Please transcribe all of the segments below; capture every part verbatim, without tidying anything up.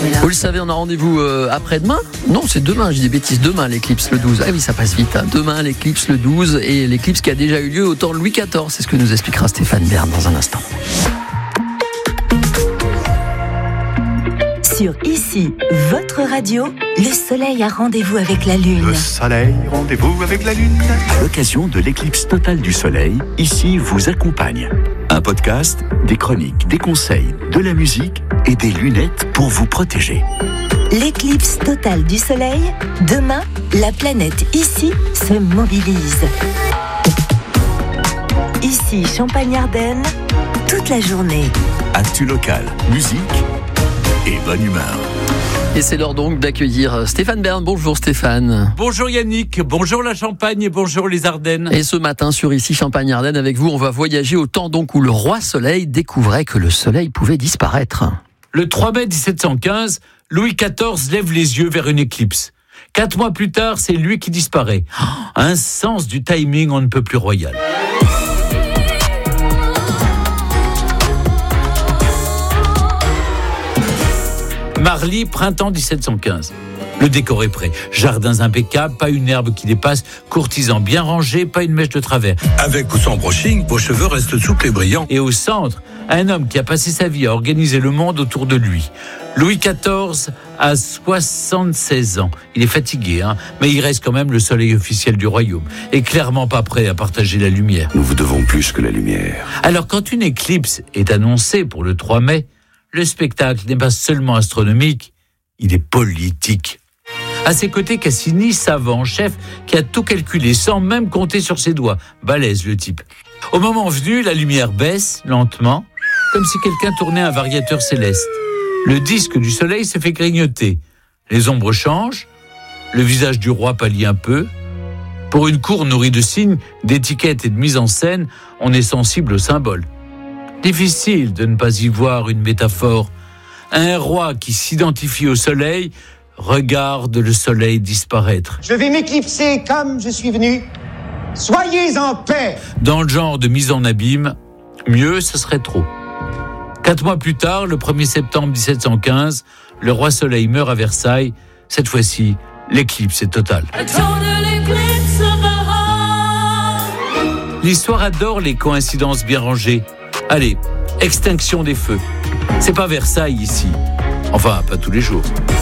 Vous le savez, on a rendez-vous euh, après-demain. Non, c'est demain, je dis des bêtises. Demain, l'éclipse le douze. Ah oui, ça passe vite. Hein. Demain, l'éclipse le douze. Et l'éclipse qui a déjà eu lieu au temps de Louis quatorze. C'est ce que nous expliquera Stéphane Bern dans un instant. Sur Ici, votre radio, le soleil a rendez-vous avec la lune. Le soleil, rendez-vous avec la lune. À l'occasion de l'éclipse totale du soleil, Ici vous accompagne. Un podcast, des chroniques, des conseils, de la musique et des lunettes pour vous protéger. L'éclipse totale du soleil, demain, la planète Ici se mobilise. Ici, Champagne-Ardenne, toute la journée. Actu locale, musique et bonne humeur. Et c'est l'heure donc d'accueillir Stéphane Bern. Bonjour Stéphane. Bonjour Yannick, bonjour la Champagne et bonjour les Ardennes. Et ce matin sur Ici Champagne-Ardenne avec vous, on va voyager au temps donc où le roi Soleil découvrait que le soleil pouvait disparaître. Le trois mai dix-sept cent quinze, Louis quatorze lève les yeux vers une éclipse. Quatre mois plus tard, c'est lui qui disparaît. Un sens du timing on ne peut plus royal. Marly, printemps dix-sept cent quinze. Le décor est prêt. Jardins impeccables, pas une herbe qui dépasse, courtisans bien rangés, pas une mèche de travers. Avec ou sans brushing, vos cheveux restent souples et brillants. Et au centre, un homme qui a passé sa vie à organiser le monde autour de lui. Louis quatorze a soixante-seize ans. Il est fatigué, hein, mais il reste quand même le soleil officiel du royaume. Et clairement pas prêt à partager la lumière. Nous vous devons plus que la lumière. Alors quand une éclipse est annoncée pour le trois mai, le spectacle n'est pas seulement astronomique, il est politique. À ses côtés, Cassini, savant, chef, qui a tout calculé sans même compter sur ses doigts. Balèze le type. Au moment venu, la lumière baisse lentement, comme si quelqu'un tournait un variateur céleste. Le disque du soleil se fait grignoter. Les ombres changent, le visage du roi pâlit un peu. Pour une cour nourrie de signes, d'étiquettes et de mise en scène, on est sensible aux symboles. Difficile de ne pas y voir une métaphore. Un roi qui s'identifie au soleil regarde le soleil disparaître. Je vais m'éclipser comme je suis venu. Soyez en paix. Dans le genre de mise en abîme, mieux ce serait trop. Quatre mois plus tard, le premier septembre dix-sept cent quinze, le roi Soleil meurt à Versailles. Cette fois-ci, l'éclipse est totale. L'histoire adore les coïncidences bien rangées. Allez, extinction des feux. C'est pas Versailles ici. Enfin, pas tous les jours.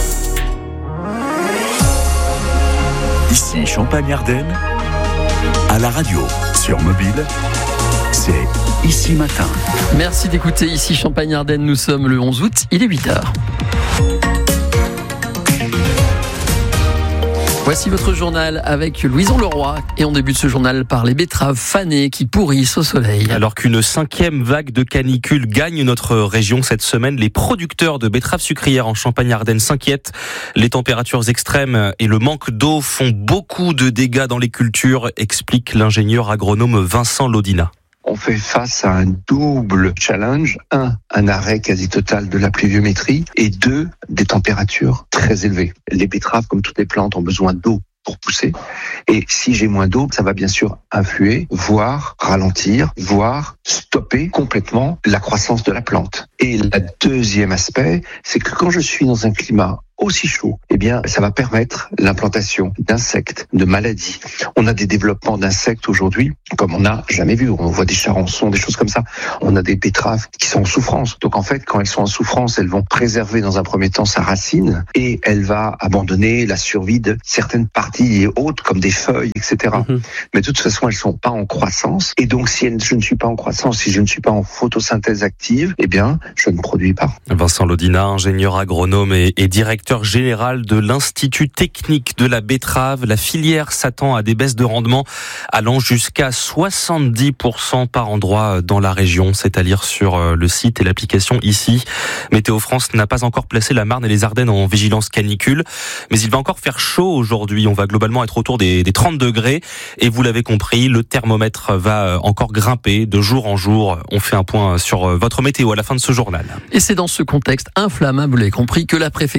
Ici Champagne-Ardenne, à la radio, sur mobile, c'est Ici Matin. Merci d'écouter Ici Champagne-Ardenne. Nous sommes le onze août, il est huit heures. Voici votre journal avec Louison Leroy. Et on débute ce journal par les betteraves fanées qui pourrissent au soleil. Alors qu'une cinquième vague de canicule gagne notre région cette semaine, les producteurs de betteraves sucrières en Champagne-Ardenne s'inquiètent. Les températures extrêmes et le manque d'eau font beaucoup de dégâts dans les cultures, explique l'ingénieur agronome Vincent Lodina. On fait face à un double challenge. Un, un arrêt quasi total de la pluviométrie et deux, des températures très élevées. Les betteraves, comme toutes les plantes, ont besoin d'eau pour pousser. Et si j'ai moins d'eau, ça va bien sûr influer, voire ralentir, voire stopper complètement la croissance de la plante. Et le deuxième aspect, c'est que quand je suis dans un climat aussi chaud, eh bien, ça va permettre l'implantation d'insectes, de maladies. On a des développements d'insectes aujourd'hui, comme on n'a jamais vu. On voit des charançons, des choses comme ça. On a des betteraves qui sont en souffrance. Donc, en fait, quand elles sont en souffrance, elles vont préserver dans un premier temps sa racine et elle va abandonner la survie de certaines parties hautes, comme des feuilles, et cetera. Mmh. Mais de toute façon, elles sont pas en croissance. Et donc, si je ne suis pas en croissance, si je ne suis pas en photosynthèse active, eh bien, je ne produis pas. Vincent Lodina, ingénieur agronome et, et directeur général de l'Institut technique de la betterave. La filière s'attend à des baisses de rendement allant jusqu'à soixante-dix pour cent par endroit dans la région. C'est à lire sur le site et l'application Ici. Météo France n'a pas encore placé la Marne et les Ardennes en vigilance canicule, mais il va encore faire chaud aujourd'hui. On va globalement être autour des, des trente degrés et vous l'avez compris, le thermomètre va encore grimper de jour en jour. On fait un point sur votre météo à la fin de ce journal. Et c'est dans ce contexte inflammable, vous l'avez compris, que la préfecture des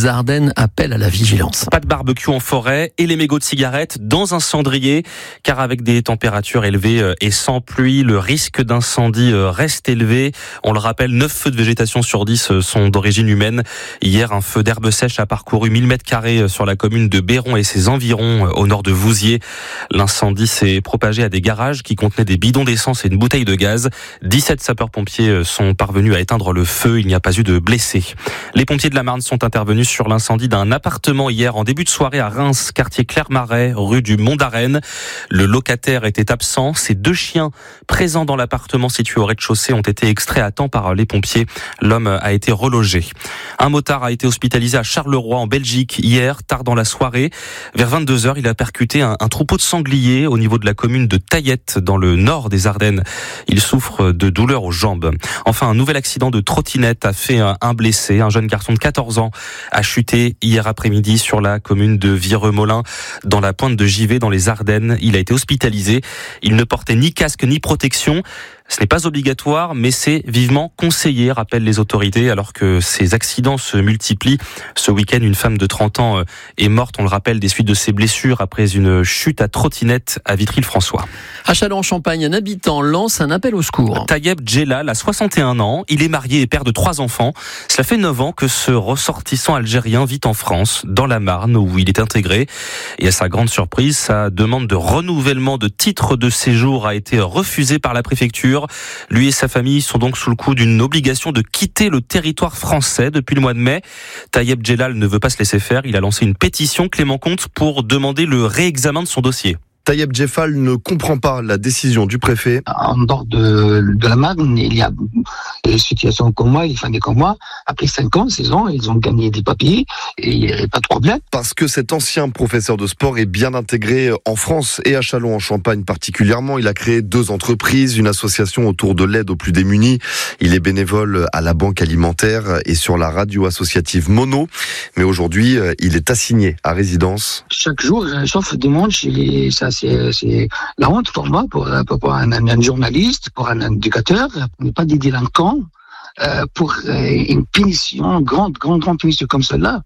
Alpes-Ardennes appellent à la vigilance. Pas de barbecue en forêt et les mégots de cigarettes dans un cendrier, car avec des températures élevées et sans pluie, le risque d'incendie reste élevé. On le rappelle, neuf feux de végétation sur dix sont d'origine humaine. Hier, un feu d'herbe sèche a parcouru mille mètres carrés sur la commune de Béron et ses environs au nord de Vouziers. L'incendie s'est propagé à des garages qui contenaient des bidons d'essence et une bouteille de gaz. dix-sept sapeurs-pompiers sont parvenus à éteindre le feu. Il n'y a pas eu de blessés. Les pompiers de la Marne sont intervenus sur l'incendie d'un appartement hier en début de soirée à Reims, quartier Claire-Marais, rue du Mont d'Arène. Le locataire était absent. Ses deux chiens présents dans l'appartement situé au rez-de-chaussée ont été extraits à temps par les pompiers. L'homme a été relogé. Un motard a été hospitalisé à Charleroi en Belgique hier, tard dans la soirée. Vers vingt-deux heures, il a percuté un, un troupeau de sangliers au niveau de la commune de Taillette dans le nord des Ardennes. Il souffre de douleurs aux jambes. Enfin, un nouvel accident de trottinette a fait un, un blessé. Un jeune garçon de quatorze ans a chuté hier après-midi sur la commune de Vireux-Molin dans la pointe de Givet dans les Ardennes. Il a été hospitalisé. Il ne portait ni casque ni protection. Ce n'est pas obligatoire, mais c'est vivement conseillé, rappellent les autorités, alors que ces accidents se multiplient. Ce week-end, une femme de trente ans est morte, on le rappelle, des suites de ses blessures après une chute à trottinette à Vitry-le-François. À Châlons-en-Champagne, un habitant lance un appel au secours. Tayeb Djellal a soixante et un ans, il est marié et père de trois enfants. Cela fait neuf ans que ce ressortissant algérien vit en France, dans la Marne, où il est intégré. Et à sa grande surprise, sa demande de renouvellement de titre de séjour a été refusée par la préfecture. Lui et sa famille sont donc sous le coup d'une obligation de quitter le territoire français depuis le mois de mai. Tayeb Djellal ne veut pas se laisser faire. Il a lancé une pétition, Clément Comte, pour demander le réexamen de son dossier. Tayeb Djellal ne comprend pas la décision du préfet. En dehors de, de la Marne, il y a des situations comme moi, les familles comme moi. Après cinq ans, six ans, ils ont gagné des papiers et il n'y avait pas de problème. Parce que cet ancien professeur de sport est bien intégré en France et à Châlons-en-Champagne particulièrement. Il a créé deux entreprises, une association autour de l'aide aux plus démunis. Il est bénévole à la Banque Alimentaire et sur la radio associative Mono. Mais aujourd'hui, il est assigné à résidence. Chaque jour, sauf dimanche, il est, ça, C'est, c'est la honte pour moi, pour, pour un, un journaliste, pour un éducateur, pour ne pas des délinquants, euh, pour une punition, grande, grande, grande punition comme celle-là.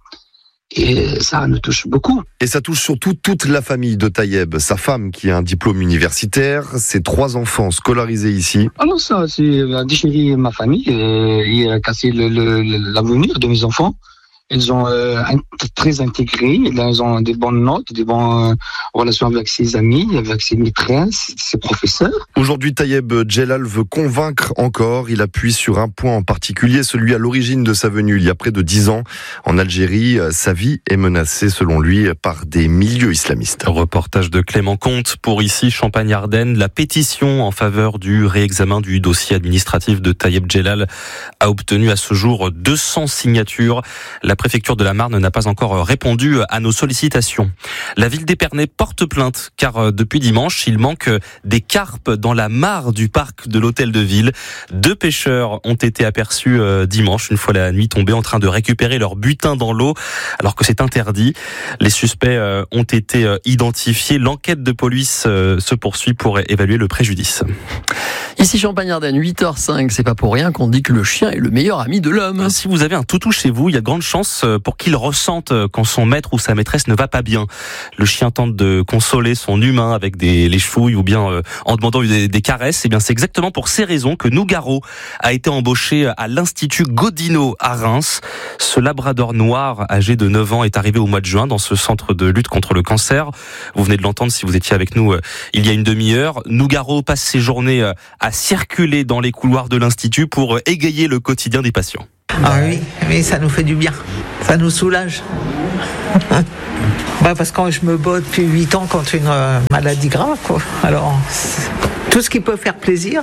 Et ça nous touche beaucoup. Et ça touche surtout toute la famille de Tayeb, sa femme qui a un diplôme universitaire, ses trois enfants scolarisés ici. Alors ça, c'est déchirer ma famille, euh, il a cassé le, le, l'avenir de mes enfants. Ils ont euh, très intégré, ils ont des bonnes notes, des bonnes relations avec ses amis, avec ses maîtresses, ses professeurs. Aujourd'hui, Tayeb Djellal veut convaincre encore. Il appuie sur un point en particulier, celui à l'origine de sa venue il y a près de dix ans. En Algérie, sa vie est menacée, selon lui, par des milieux islamistes. Reportage de Clément Comte pour ici, Champagne-Ardenne. La pétition en faveur du réexamen du dossier administratif de Tayeb Djellal a obtenu à ce jour deux cents signatures. La La préfecture de la Marne n'a pas encore répondu à nos sollicitations. La ville d'Épernay porte plainte car depuis dimanche, il manque des carpes dans la mare du parc de l'hôtel de ville. Deux pêcheurs ont été aperçus dimanche, une fois la nuit tombée, en train de récupérer leur butin dans l'eau alors que c'est interdit. Les suspects ont été identifiés. L'enquête de police se poursuit pour évaluer le préjudice. Ici Champagne-Ardenne, huit heures cinq, c'est pas pour rien qu'on dit que le chien est le meilleur ami de l'homme. Si vous avez un toutou chez vous, il y a de grandes chances pour qu'il ressente quand son maître ou sa maîtresse ne va pas bien. Le chien tente de consoler son humain avec des les chevouilles ou bien euh, en demandant des, des caresses. Et bien c'est exactement pour ces raisons que Nougaro a été embauché à l'Institut Godino à Reims. Ce labrador noir âgé de neuf ans est arrivé au mois de juin dans ce centre de lutte contre le cancer. Vous venez de l'entendre si vous étiez avec nous euh, il y a une demi-heure. Nougaro passe ses journées euh, à circuler dans les couloirs de l'Institut pour égayer le quotidien des patients. Ah oui, mais ça nous fait du bien, ça nous soulage. Bah parce que je me bats depuis huit ans contre une euh, maladie grave, quoi. Alors, tout ce qui peut faire plaisir,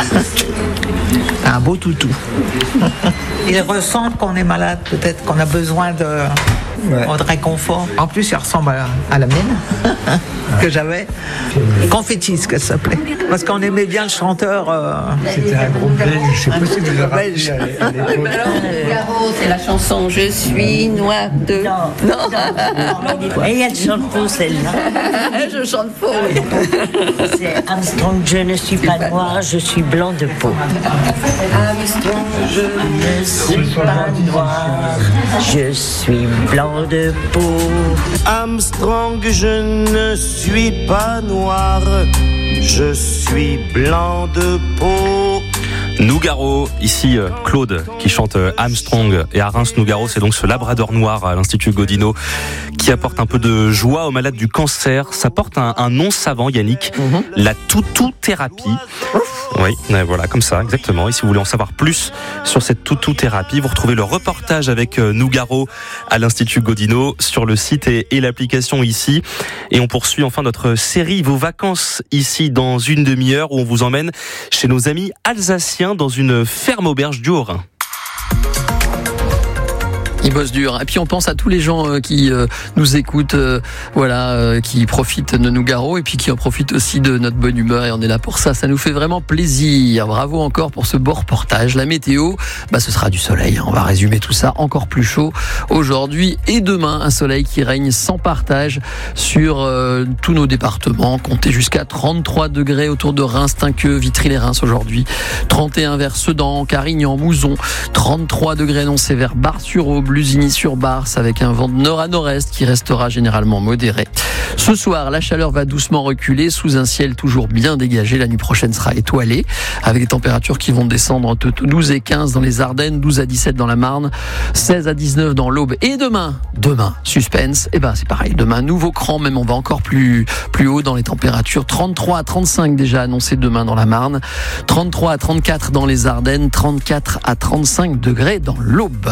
un beau toutou. Ils ressentent qu'on est malade, peut-être qu'on a besoin de, Ouais. Audrey Confort. En plus, il ressemble à, à la mienne que j'avais. Confetti, ce que ça s'appelait. Parce qu'on aimait bien le chanteur. Euh... C'était un groupe belge. Je sais pas si vous avez rappelé à l'époque. Garo, c'est la chanson Je suis noir de. Non. non. Et elle chante faux, celle-là. Je chante faux. C'est Armstrong, je ne suis pas noir, je suis blanc de peau. Armstrong, je ne suis pas noir, je suis blanc de peau. Armstrong, je ne suis pas noir, je suis blanc de peau. Nougaro, ici Claude qui chante Armstrong, et à Reims, Nougaro, c'est donc ce labrador noir à l'Institut Godino qui apporte un peu de joie aux malades du cancer. Ça porte un, un nom savant, Yannick, mm-hmm. la toutou-thérapie. Oui, voilà, comme ça, exactement. Et si vous voulez en savoir plus sur cette toutou-thérapie, vous retrouvez le reportage avec Nougaro à l'Institut Godino sur le site et, et l'application ici. Et on poursuit enfin notre série Vos vacances ici dans une demi-heure, où on vous emmène chez nos amis alsaciens dans une ferme auberge du Haut-Rhin. Ils bossent dur. Et puis on pense à tous les gens euh, qui euh, nous écoutent, euh, voilà, euh, qui profitent de Nougaro et puis qui en profitent aussi de notre bonne humeur, et on est là pour ça. Ça nous fait vraiment plaisir. Bravo encore pour ce beau reportage. La météo, bah ce sera du soleil. On va résumer tout ça, encore plus chaud aujourd'hui et demain. Un soleil qui règne sans partage sur euh, tous nos départements. Comptez jusqu'à trente-trois degrés autour de Reims, Tinqueux, Vitry-les-Reims aujourd'hui. trente et un vers Sedan, Carignan, Mouzon. trente-trois degrés annoncés vers Bar-sur-Aube, Lusigny-sur-Barse, avec un vent de nord à nord-est qui restera généralement modéré. Ce soir, la chaleur va doucement reculer sous un ciel toujours bien dégagé. La nuit prochaine sera étoilée avec des températures qui vont descendre entre douze et quinze dans les Ardennes, douze à dix-sept dans la Marne, seize à dix-neuf dans l'Aube. Et demain, demain, suspense, et ben c'est pareil. Demain, nouveau cran, même on va encore plus, plus haut dans les températures. trente-trois à trente-cinq déjà annoncé demain dans la Marne, trente-trois à trente-quatre dans les Ardennes, trente-quatre à trente-cinq degrés dans l'Aube.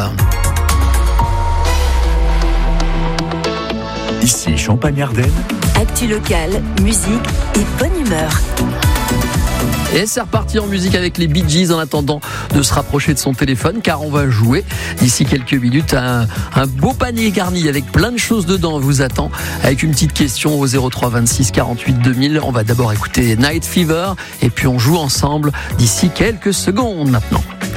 Ici, Champagne-Ardenne. Actu locale, musique et bonne humeur. Et c'est reparti en musique avec les Bee Gees en attendant de se rapprocher de son téléphone, car on va jouer d'ici quelques minutes à un, un beau panier garni avec plein de choses dedans vous attend, avec une petite question au zéro trois vingt-six quarante-huit deux mille. On va d'abord écouter Night Fever et puis on joue ensemble d'ici quelques secondes maintenant.